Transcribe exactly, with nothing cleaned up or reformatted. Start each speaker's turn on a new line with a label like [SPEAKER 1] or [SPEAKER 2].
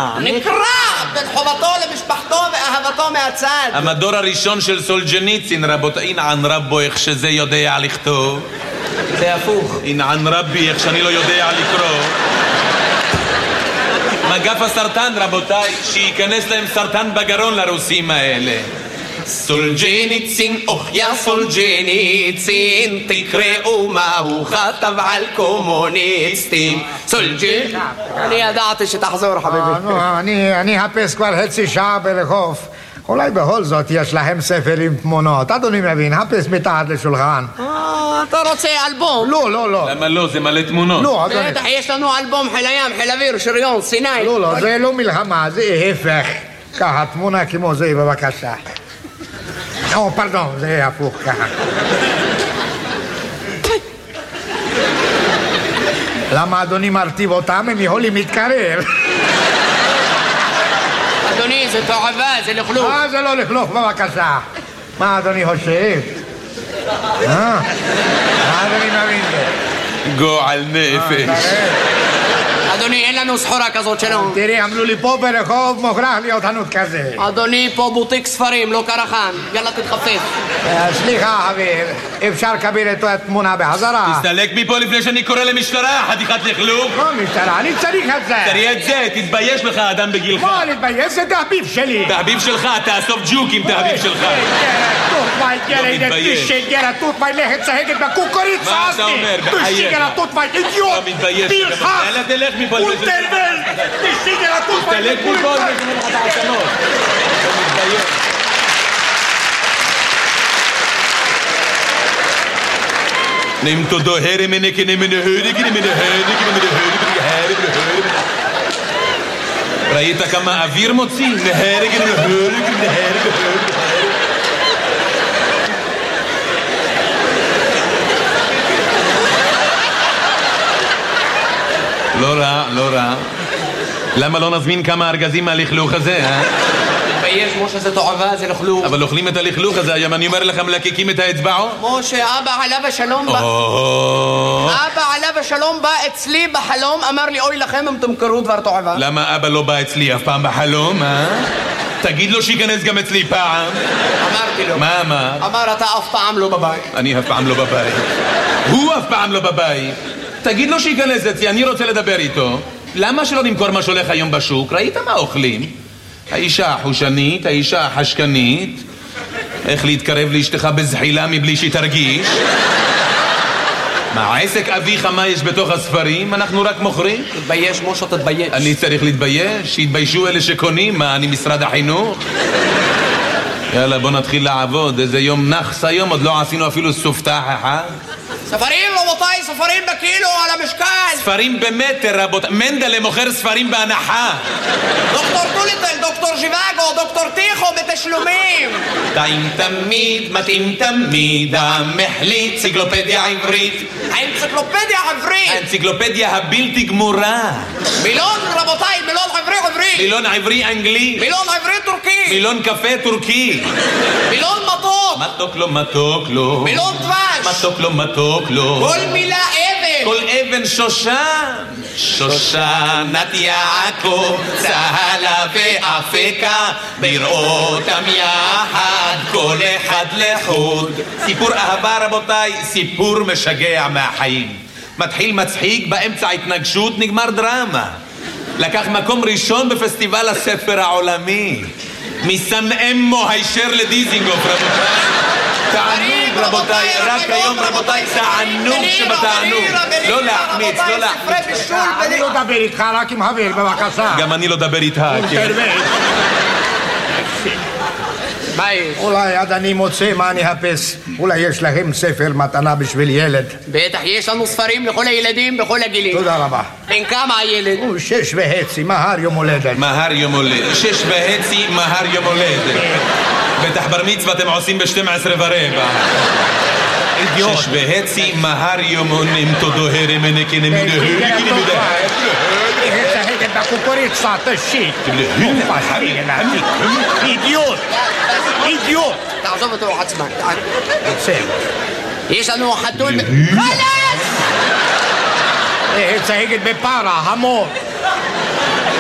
[SPEAKER 1] נקרע. נקרע בין חובתו למשפחתו ואהבתו מהצד.
[SPEAKER 2] המדור הראשון של סולג'ניצין, רבותיי, אינען רבו איך שזה יודע לכתוב.
[SPEAKER 1] זה הפוך.
[SPEAKER 2] אינען רבי איך שאני לא יודע לקרוא. מגף הסרטן, רבותיי, שייכנס להם סרטן בגרון לרוסים האלה.
[SPEAKER 1] סולג'ניצין, אוח יא סולג'ניצין, תקראו מה הוא כתב על קומוניסטים. סולג'ניצין, אני ידעתי שתחזור חביבי.
[SPEAKER 3] אני אחפש כבר חצי שעה ברחוב. אולי בכל זאת יש להם ספר עם תמונות. אדוני מבין, חפש מתחת לשולחן.
[SPEAKER 1] אה, אתה רוצה אלבום?
[SPEAKER 3] לא, לא, לא.
[SPEAKER 2] למה לא? זה מלא תמונות.
[SPEAKER 3] לא, אדוני.
[SPEAKER 1] בטח, יש לנו אלבום חיל הים, חיל אוויר, שריון, סיני.
[SPEAKER 3] לא, לא, זה לא מלחמה, זה ההפך. ככה, תמונה כמו זה, בבקשה. או, פרדון, זה הפוך ככה. למה אדוני מרטיב אותם? הם יכולים להתקרב.
[SPEAKER 1] אדוני, זה תועבה, זה לכלוך.
[SPEAKER 3] אה, זה לא לכלוך, בבקשה. מה אדוני חושב? אה? מה אדוני מבין זה?
[SPEAKER 2] גועל נפש.
[SPEAKER 1] אדוני, אין לנו סחורה כזאת שלום.
[SPEAKER 3] תראי, אמרו לי פה ברחוב מוכרח להיות חנות כזה.
[SPEAKER 1] אדוני, פה בוטיק ספרים, לא קרחן. יאללה, תתחפש.
[SPEAKER 3] סליחה, חבר, אפשר לקבל את התמונה בחזרה?
[SPEAKER 2] תסתלק מפה לפני שאני קורא למשטרה, חתיכת לכלוך.
[SPEAKER 3] לא משטרה, אני צריך את זה.
[SPEAKER 2] תראי את זה, תתבייש לך, אדם בגילך.
[SPEAKER 3] מה להתבייש? זה תחביב שלי.
[SPEAKER 2] תחביב שלך, תאסוף ג'וקים, תחביב שלך.
[SPEAKER 3] תות מי גרה, תשי גרה, תות מי לכת צהגת בקוקורית
[SPEAKER 2] מה אתה אומר?
[SPEAKER 3] תשי גרה, תות מי אידיוט.
[SPEAKER 2] אתה מתבייש.
[SPEAKER 3] פרחח.
[SPEAKER 2] יאללה, תלך מפה.
[SPEAKER 3] ולטרבל. תשי גרה, תות מי
[SPEAKER 2] תלך מפה. אתה מתבייש. נעים תודו הרי מנה כנה מנה הרי כנה מנה הרי כנה מנה הרי כנה הרי ראית כמה אוויר מוציא? נהרי כנה מנה הרי כנה מנה הרי כנה לא רע, לא רע. למה לא נזמין כמה ארגזים מהלכלוך הזה, אה?
[SPEAKER 1] יש משה זה תועבה, זה לכלוך.
[SPEAKER 2] אבל אוכלים את הלכלוך הזה, היום אני אומר לכם מלקקים את האצבעות?
[SPEAKER 1] משה, אבא עליו השלום בא אבא עליו השלום בא אצלי בחלום, אמר לי אוי לכם אם תמכרו דבר תועבה.
[SPEAKER 2] למה אבא לא בא אצלי אף פעם בחלום, אה? תגיד לו שיכנס גם אצלי פעם.
[SPEAKER 1] אמרתי לו.
[SPEAKER 2] מה אמר?
[SPEAKER 1] אמר אתה אף פעם לא בבית.
[SPEAKER 2] אני אף פעם לא בבית. הוא אף פעם לא בבית. תגיד לו שיכנס אצלי, אני רוצה לדבר איתו. למה שלא נמכור מה שהולך היום בשוק? ראית מה אוכלים? האישה החושנית, האישה החשקנית, איך להתקרב לאשתך בזחילה מבלי שתרגיש. מה, עסק אביך מה יש בתוך הספרים? אנחנו רק מוכרים?
[SPEAKER 1] תתבייש, משה, תתבייש.
[SPEAKER 2] אני צריך להתבייש? שיתביישו אלה שקונים? מה, אני משרד החינוך? יאללה, בוא נתחיל לעבוד. איזה יום נחס היום, עוד לא עשינו אפילו סופתח אחד.
[SPEAKER 1] ספרים, רבותיי, ספרים בקילו על המשקל.
[SPEAKER 2] ספרים במטר, רבותיי. מנדלה מוכר ספרים בהנחה.
[SPEAKER 1] דוקטור טוליטל, דוקטור ז'יוואגו, דוקטור טיחו בתשלומים.
[SPEAKER 2] טעים תמיד, מתאים תמיד, המחליט, אנציקלופדיה עברית.
[SPEAKER 1] האנציקלופדיה העברית.
[SPEAKER 2] האנציקלופדיה הבלתי גמורה.
[SPEAKER 1] מילון, רבותיי, מילון עברי עברי.
[SPEAKER 2] מילון עברי אנגלי.
[SPEAKER 1] מילון עברי טורקי.
[SPEAKER 2] מילון קפה טורקי.
[SPEAKER 1] מילון מתוק.
[SPEAKER 2] מתוק לו, מתוק לו.
[SPEAKER 1] מילון דבש.
[SPEAKER 2] מתוק לו, מתוק לו.
[SPEAKER 1] כל מילה אבן.
[SPEAKER 2] כל אבן שושן. שושנת יעקב, צהלה ואפקה, בראותם יחד, כל אחד לחוד. סיפור אהבה, רבותיי, סיפור משגע מהחיים. מתחיל מצחיק, באמצע התנגשות, נגמר דרמה. לקח מקום ראשון בפסטיבל הספר העולמי. מסנאמו הישר לדיזינגוף, רבותיי. תענוג, רבותיי, רק היום, רבותיי, תענוג שבתענוג. לא להחמיץ, לא להחמיץ.
[SPEAKER 3] אני לא אדבר איתך, רק עם חבר, בבקשה.
[SPEAKER 2] גם אני לא אדבר איתך, כן.
[SPEAKER 1] מה יש?
[SPEAKER 3] אולי עד אני מוצא מה אני אחפש. אולי יש לכם ספר מתנה בשביל ילד.
[SPEAKER 1] בטח, יש לנו ספרים לכל הילדים בכל הגילים.
[SPEAKER 3] תודה רבה.
[SPEAKER 1] בן כמה הילד?
[SPEAKER 3] הוא שש וחצי, מהר יום הולדת.
[SPEAKER 2] מהר יום הולדת. שש וחצי, מהר יום הולדת. בטח בר מצווה אתם עושים ב-שתים עשרה ורבע.
[SPEAKER 3] אידיוט.
[SPEAKER 2] שש וחצי, מהר יום הונים, תודו הרם הנקן המדהר.
[SPEAKER 3] צהגת בקוקוריצה, תשיט. אידיוט. אידיוט.
[SPEAKER 1] תעזוב אותו עצמן.
[SPEAKER 3] בסדר.
[SPEAKER 1] יש לנו חתול... חלאס!
[SPEAKER 3] צהגת בפרה, המור.